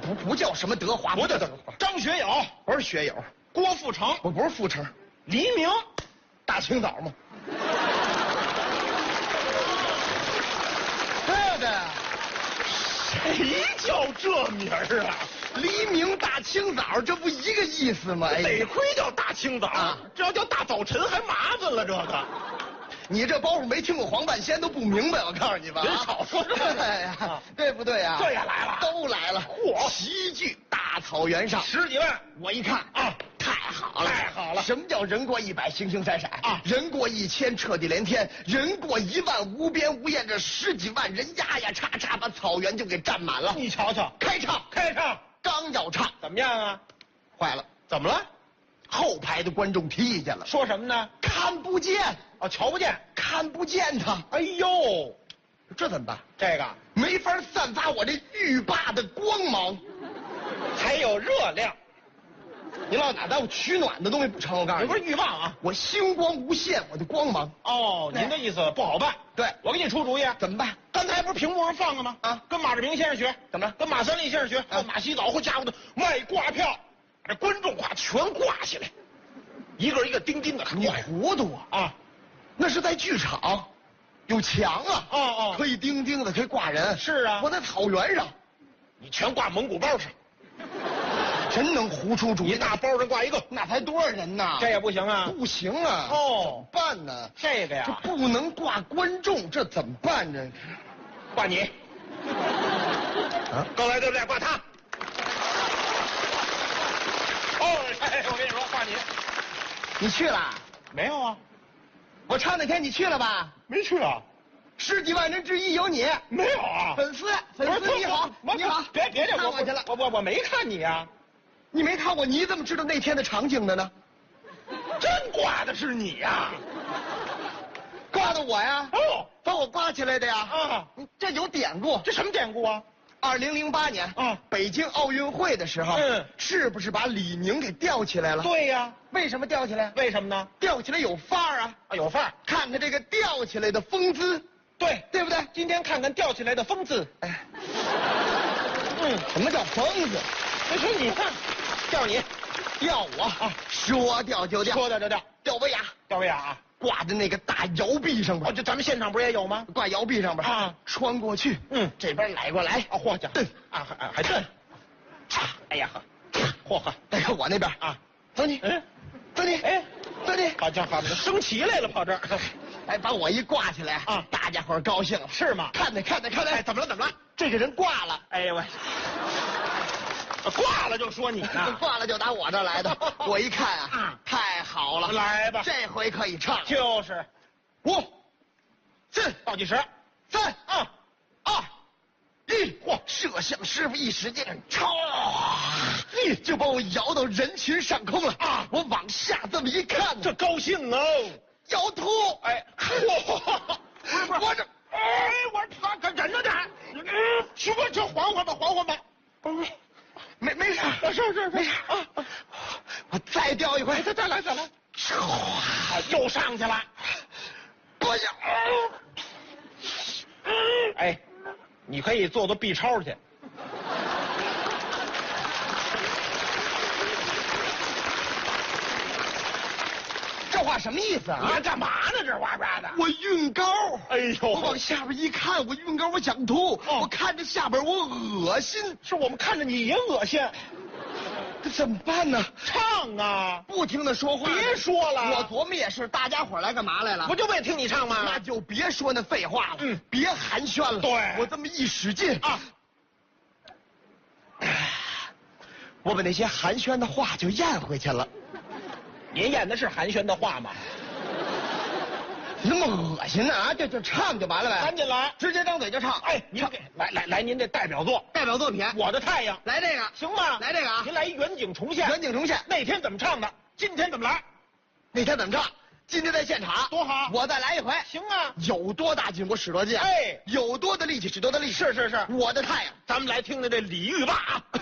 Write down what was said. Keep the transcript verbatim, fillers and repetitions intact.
不不叫什么德华， 不对， 德华， 张学友， 不是学友， 郭富城， 我不是富城， 黎明， 大清早嘛。这个谁叫这名儿啊？ 黎明大清早，这不一个意思吗？哎， 得亏叫大清早， 啊这要叫大早晨还麻烦了。这个， 你这包袱没听过黄半仙都不明白，我告诉你吧。 别少说这个哎呀，对不对呀？ 这也来了， 都来了。 嚯， 齐聚大草原上， 十几万， 我一看啊， 太好了， 太好了。 什么叫人过一百，形形色色啊？ 人过一千，彻地连天；人过一万，无边无沿。这十几万人呀呀叉叉，把草原就给占满了。 你瞧瞧， 开唱， 开唱， 刚要唱， 怎么样啊？ 坏了， 怎么了？ 后排的观众提意见了， 说什么呢？ 看不见， 啊，瞧不见， 看不见他。 哎呦， 这怎么办？ 这个没法散发我这欲罢的光芒， 还有热量， 你老打当我取暖的东西不成？我告诉你， 这不是欲望啊？ 我星光无限，我的光芒。 哦，您的意思不好办。 对， 我给你出主意， 怎么办？ 刚才不是屏幕上放了吗？ 啊， 跟马志明先生学， 怎么了？ 跟马三立先生学， 啊， 马洗澡，好家伙的，卖挂票，这观众夸全挂起来，一个一个钉钉的， 你糊涂啊！ 啊， 那是在剧场，有墙啊， 哦哦， 可以钉钉的，可以挂人。 是啊， 我在草原上， 你全挂蒙古包上， 真能胡出主意。 一大包上挂一个， 那才多少人呢？ 这也不行啊。 不行啊！ 哦， 怎么办呢？ 这个呀， 这不能挂观众，这怎么办？这挂你。 啊， 刚才对不对？挂他。哦，哎，我跟你说，挂你。 你去了？ 没有啊， 我唱那天你去了吧？ 没去啊。 十几万人之一有你。 没有啊。 粉丝，粉丝你好，你好， 别别的， 看我去了。 我我我没看你呀。 你没看我，你怎么知道那天的场景的呢？ 真挂的是你呀？ 挂的我呀？ 哦， 把我挂起来的呀？ 啊， 这有典故。 这什么典故啊？ 二零零八年， 啊， 北京奥运会的时候， 嗯， 是不是把李宁给吊起来了？ 对呀。 为什么吊起来？ 为什么呢？ 吊起来有范儿啊！ 啊，有范儿。 看看这个吊起来的风姿， 对， 对不对？ 今天看看吊起来的风姿。 哎， 嗯， 什么叫疯子？ 你说你看，吊你， 吊我啊！说吊就吊， 说吊就吊， 吊威亚， 吊威亚啊！ 挂在那个大摇臂上边。 哦，这咱们现场不是也有吗？ 挂摇臂上边啊， 穿过去， 嗯， 这边来过来， 啊，嚯家蹬啊，还还蹬，哎呀呵，嚯呵， 再看我那边啊， 走你， 嗯， 走你， 哎， 走你， 好家伙，升旗来了，跑这儿， 哎，把我一挂起来啊， 大家伙儿高兴了， 是吗？ 看着看着看着， 哎，怎么了？怎么了？ 这个人挂了， 哎呀我，挂了就说你呢， 挂了就打我这儿来的。我一看啊， 啊太好了， 来吧， 这回可以唱了。 就是五、四、 倒计时， 三、 啊， 二、一，嚯！摄像师傅一使劲，唰，一就把我摇到人群上空了啊！我往下这么一看， 这高兴哦， 摇头， 哎，嚯，不是不是， 我这， 哎，我他可忍着点，嗯，去吧，这缓缓吧，缓缓吧，不是。 没没事， 是是是， 没事啊！我再吊一回， 再再来再来， 唰， 又上去了， 不行， 哎，你可以做做 B 超去。 这话什么意思啊？ 你这干嘛呢？这哇哇的。 我晕高， 哎呦， 我往下边一看，我晕高，我想吐， 哦、 我看着下边我恶心， 是我们看着你也恶心， 这怎么办呢？ 唱啊， 不停的说话， 别说了， 我琢磨也是，大家伙来干嘛来了？ 不就为听你唱吗？ 那就别说那废话了， 嗯， 别寒暄了， 对， 我这么一使劲啊， 我把那些寒暄的话就咽回去了。 您演的是寒暄的话吗？ 那么恶心呢啊！就就唱就完了呗， 赶紧来， 直接张嘴就唱。 哎，您给来来来，您这代表作， 代表作品《 我的太阳》， 来这个行吗？ 来这个啊！ 您来一远景重现， 远景重现。 那天怎么唱的？今天怎么来？ 那天怎么唱？今天在现场多好！ 我再来一回。 行啊！ 有多大劲我使多大劲， 哎， 有多大力气使多大力气。 是是是， 我的太阳， 咱们来听听这李玉霸啊。